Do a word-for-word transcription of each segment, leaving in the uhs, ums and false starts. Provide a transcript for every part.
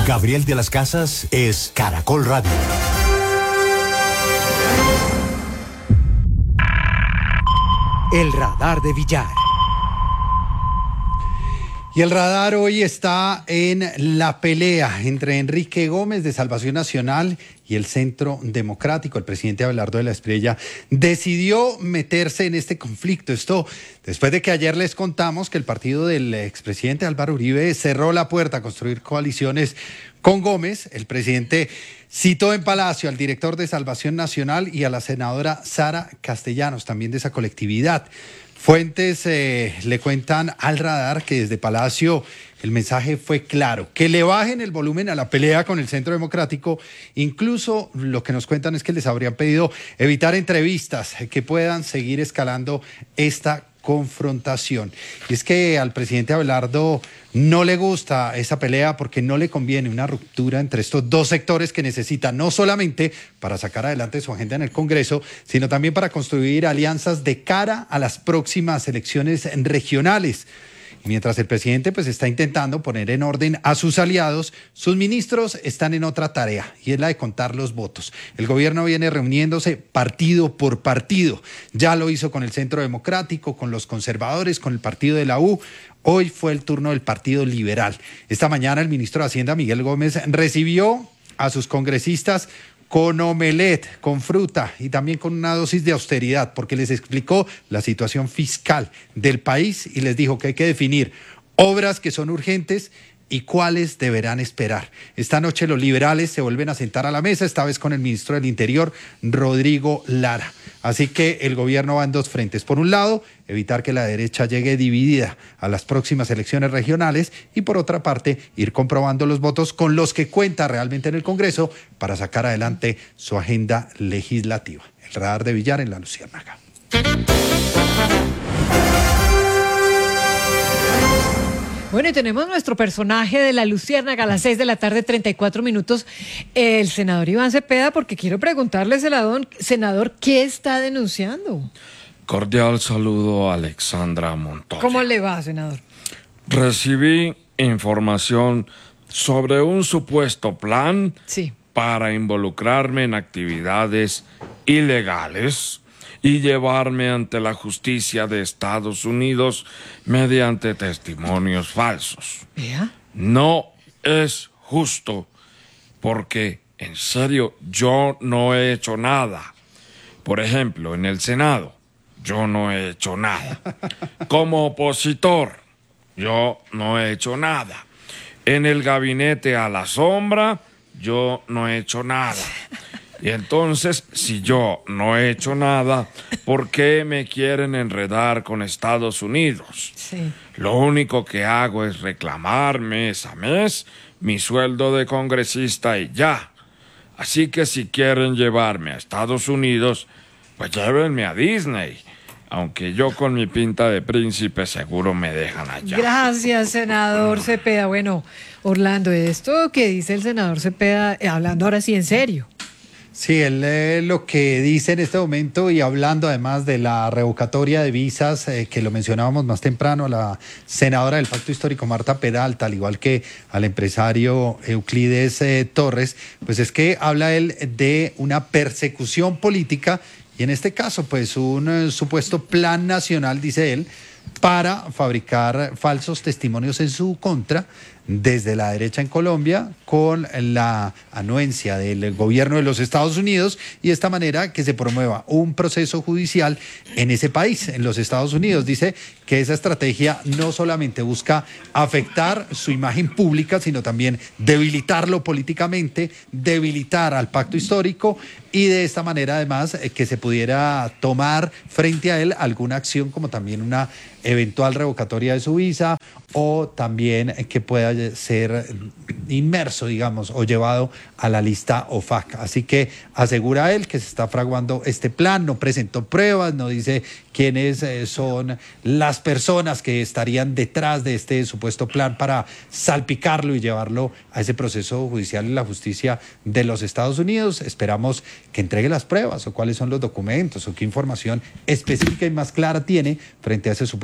Gabriel de las Casas es Caracol Radio. El radar de Villar. Y el radar hoy está en la pelea entre Enrique Gómez de Salvación Nacional y el Centro Democrático. El presidente Abelardo de la Espriella decidió meterse en este conflicto. Esto después de que ayer les contamos que el partido del expresidente Álvaro Uribe cerró la puerta a construir coaliciones con Gómez. El presidente citó en Palacio al director de Salvación Nacional y a la senadora Sara Castellanos, también de esa colectividad. Fuentes eh, le cuentan al radar que desde Palacio el mensaje fue claro, que le bajen el volumen a la pelea con el Centro Democrático. Incluso lo que nos cuentan es que les habrían pedido evitar entrevistas que puedan seguir escalando esta confrontación. Y es que al presidente Abelardo no le gusta esa pelea porque no le conviene una ruptura entre estos dos sectores que necesitan no solamente para sacar adelante su agenda en el Congreso, sino también para construir alianzas de cara a las próximas elecciones regionales. Y mientras el presidente pues está intentando poner en orden a sus aliados, sus ministros están en otra tarea y es la de contar los votos. El gobierno viene reuniéndose partido por partido. Ya lo hizo con el Centro Democrático, con los conservadores, con el partido de la U. Hoy fue el turno del Partido Liberal. Esta mañana el ministro de Hacienda, Miguel Gómez, recibió a sus congresistas con omelette, con fruta y también con una dosis de austeridad, porque les explicó la situación fiscal del país y les dijo que hay que definir obras que son urgentes y cuáles deberán esperar. Esta noche los liberales se vuelven a sentar a la mesa, esta vez con el ministro del Interior, Rodrigo Lara. Así que el gobierno va en dos frentes. Por un lado, evitar que la derecha llegue dividida a las próximas elecciones regionales y por otra parte, ir comprobando los votos con los que cuenta realmente en el Congreso para sacar adelante su agenda legislativa. El radar de Villar en La Luciérnaga. Bueno, y tenemos nuestro personaje de La Luciérnaga a las seis de la tarde, treinta y cuatro minutos, el senador Iván Cepeda, porque quiero preguntarle, senador, senador, ¿qué está denunciando? Cordial saludo a Alexandra Montoya. ¿Cómo le va, senador? Recibí información sobre un supuesto plan sí. para involucrarme en actividades ilegales y llevarme ante la justicia de Estados Unidos mediante testimonios falsos. ¿Vea? No es justo, porque, en serio, yo no he hecho nada. Por ejemplo, en el Senado, yo no he hecho nada. Como opositor, yo no he hecho nada. En el gabinete a la sombra, yo no he hecho nada. Y entonces, si yo no he hecho nada, ¿por qué me quieren enredar con Estados Unidos? Sí. Lo único que hago es reclamar mes a mes mi sueldo de congresista y ya. Así que si quieren llevarme a Estados Unidos, pues llévenme a Disney. Aunque yo con mi pinta de príncipe seguro me dejan allá. Gracias, senador Cepeda. Bueno, Orlando, esto que dice el senador Cepeda, eh, hablando ahora sí en serio. Sí, él eh, lo que dice en este momento y hablando además de la revocatoria de visas, eh, que lo mencionábamos más temprano, a la senadora del Pacto Histórico Marta Peralta, al igual que al empresario Euclides eh, Torres, pues es que habla él de una persecución política y en este caso pues un eh, supuesto plan nacional, dice él, para fabricar falsos testimonios en su contra desde la derecha en Colombia con la anuencia del gobierno de los Estados Unidos y de esta manera que se promueva un proceso judicial en ese país, en los Estados Unidos. Dice que esa estrategia no solamente busca afectar su imagen pública, sino también debilitarlo políticamente, debilitar al pacto histórico y de esta manera además que se pudiera tomar frente a él alguna acción como también una eventual revocatoria de su visa o también que pueda ser inmerso, digamos, o llevado a la lista O F A C. Así que asegura él que se está fraguando este plan, no presentó pruebas, no dice quiénes eh, son las personas que estarían detrás de este supuesto plan para salpicarlo y llevarlo a ese proceso judicial en la justicia de los Estados Unidos. Esperamos que entregue las pruebas o cuáles son los documentos o qué información específica y más clara tiene frente a ese supuesto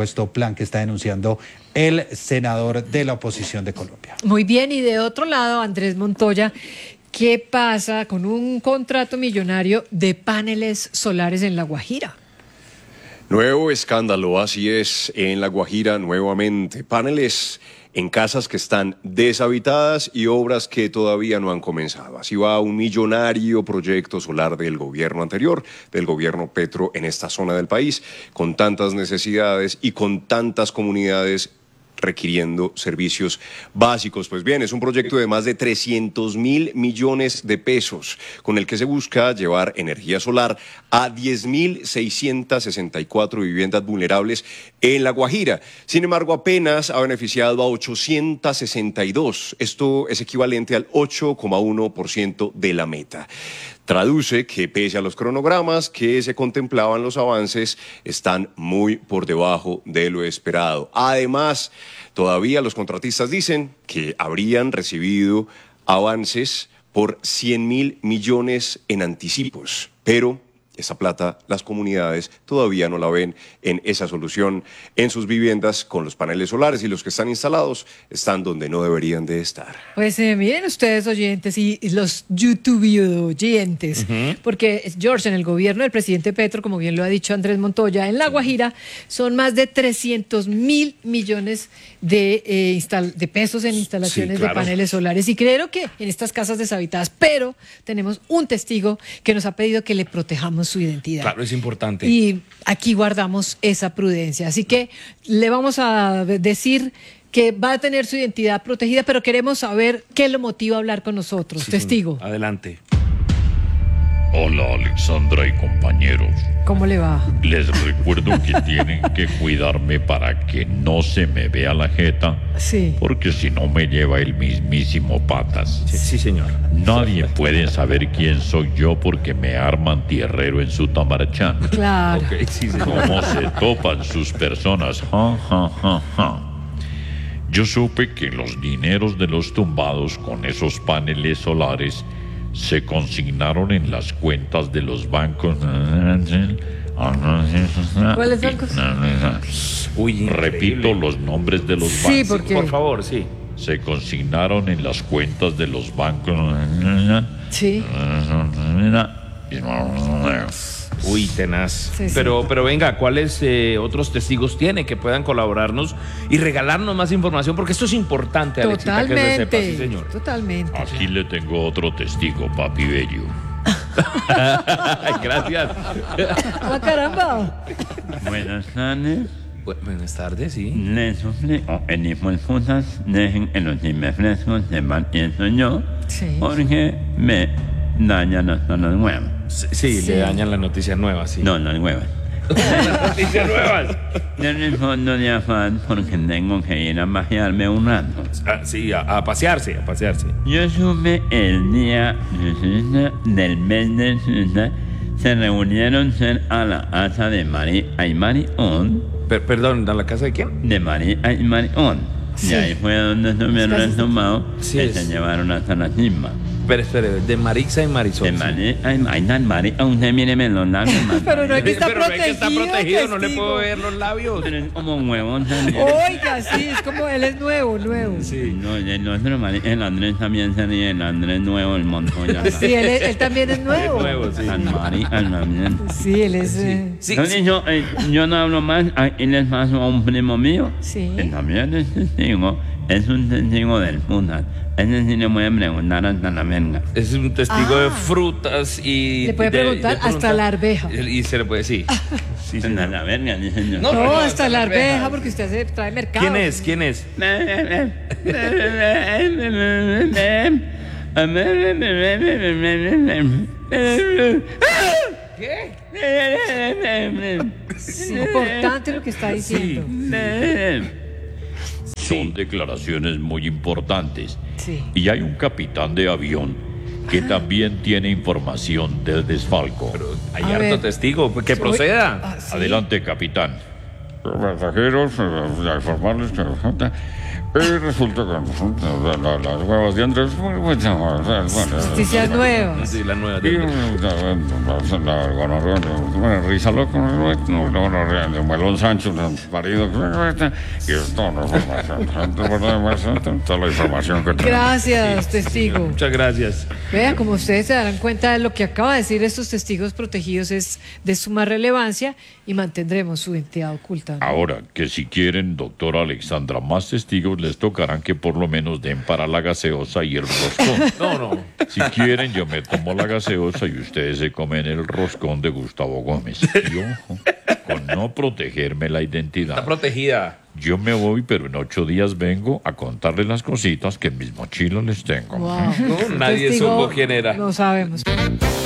supuesto plan que está denunciando el senador de la oposición de Colombia. Muy bien, y de otro lado, Andrés Montoya, ¿qué pasa con un contrato millonario de paneles solares en La Guajira? Nuevo escándalo, así es, en La Guajira nuevamente. Paneles en casas que están deshabitadas y obras que todavía no han comenzado. Así va un millonario proyecto solar del gobierno anterior, del gobierno Petro en esta zona del país, con tantas necesidades y con tantas comunidades requiriendo servicios básicos. Pues bien, es un proyecto de más de trescientos mil millones de pesos, con el que se busca llevar energía solar a diez mil seiscientas sesenta y cuatro viviendas vulnerables en La Guajira. Sin embargo, apenas ha beneficiado a ochocientas sesenta y dos. Esto es equivalente al ocho coma uno por ciento de la meta. Traduce que pese a los cronogramas que se contemplaban, los avances están muy por debajo de lo esperado. Además, todavía los contratistas dicen que habrían recibido avances por cien mil millones en anticipos, pero esa plata las comunidades todavía no la ven en esa solución en sus viviendas con los paneles solares, y los que están instalados están donde no deberían de estar. Pues eh, miren ustedes, oyentes, y los YouTube oyentes, uh-huh. porque George, en el gobierno del presidente Petro, como bien lo ha dicho Andrés Montoya, en La Guajira son más de trescientos mil millones de, eh, instal- de pesos en instalaciones sí, claro. de paneles solares, y creo que en estas casas deshabitadas, pero tenemos un testigo que nos ha pedido que le protejamos su identidad. Claro, es importante. Y aquí guardamos esa prudencia. Así que le vamos a decir que va a tener su identidad protegida, pero queremos saber qué lo motiva a hablar con nosotros. Sí, testigo. Adelante. Hola, Alexandra y compañeros. ¿Cómo le va? Les recuerdo que tienen que cuidarme para que no se me vea la jeta. Sí. Porque si no me lleva el mismísimo patas. Sí, sí señor. Nadie puede saber quién soy yo porque me arman tierrero en su tamarachán. Claro. Okay, sí, señor. ¿Cómo se topan sus personas? Ja, ja, ja, ja. Yo supe que los dineros de los tumbados con esos paneles solares se consignaron en las cuentas de los bancos. ¿Cuáles bancos? Uy, repito los nombres de los sí, bancos. porque... Por favor, sí. Se consignaron en las cuentas de los bancos. Sí. Uy, tenaz. Sí, sí. Pero, pero venga, ¿cuáles eh, otros testigos tiene que puedan colaborarnos y regalarnos más información? Porque esto es importante, Alexita, totalmente, que se sepa, sí, señor. Totalmente. Aquí le tengo otro testigo, papi bello. Gracias. ¡Ah, caramba! Buenas tardes. Bu- buenas tardes, sí. Les suplico en disculpas dejen en los refrescos de mantiento yo, Sí. porque me dañan las zonas nuevas. Sí, sí, Sí. le dañan las noticias nuevas, sí. No, las nuevas. Las noticias nuevas. Yo respondo de afán porque tengo que ir a pasearme un rato. Ah, sí, a, a pasearse, a pasearse. Yo supe el día del mes de Susa, se reunieron a la casa de Mari Aymarión. Per- perdón, ¿a la casa de quién? De Mari Aymarión. Sí. Y ahí fue donde estuvieron Casi- retomado Sí, y es- se llevaron hasta la cima. Espere, espere, de Marixa y Marisol. De Mari Aymarión, Mari, a usted míreme los labios. Pero no hay que estar Pero no es que está protegido, protegido, no le testigo. puedo ver los labios. Pero es como un huevón también. Oiga, sí, es como él es nuevo, nuevo. Sí. No, el otro Mari, el Andrés también sería el Andrés nuevo, el Montoya. Sí, él, es- él también es nuevo. Es nuevo, sí. Al Mari, al también. Sí, él es... eh, Sí, Yo, sí. yo, eh, yo no hablo más, ahí les paso a un primo mío, Sí. que también es testigo, es un testigo del putas. Ese sí le voy a preguntar hasta la verga. Es un testigo Ah. de frutas y... Le puede de- preguntar de hasta preguntar- la arveja. Y se le puede, sí. Sí, Hasta señor. la verga, dice yo. No, No, no, hasta la arveja, arveja. porque usted se trae mercado. ¿Quién es? ¿Quién es? Es importante lo que está diciendo. Son declaraciones muy importantes. Sí. Y hay un capitán de avión que también tiene información del desfalco. Hay A harto ver. testigo, pues que Uy, proceda. ah, sí. Adelante, capitán. Pasajeros, a informarles que resulta, Y resulta que la- las huevas de Andrés, pues, Noticias nuevas. Sí, la nueva. y la gonorrea, risa loco, no, gonorrea de Melón Sancho, parido, y es toda la información, toda la información que tenemos. Gracias, testigo. Muchas gracias. Vea, como ustedes se darán cuenta de lo que acaba de decir estos testigos protegidos es de suma relevancia y mantendremos su identidad oculta. Ahora, que si quieren, doctora Alexandra, más testigos les tocarán que por lo menos den para la gaseosa y el roscón. No, no. Si quieren, yo me tomo la gaseosa y ustedes se comen el roscón de Gustavo Gómez. Y ojo, con no protegerme la Está identidad. protegida. Yo me voy, pero en ocho días vengo a contarles las cositas que en mis mochilas les tengo. Wow. No, nadie Testigo, supo quién era. No sabemos.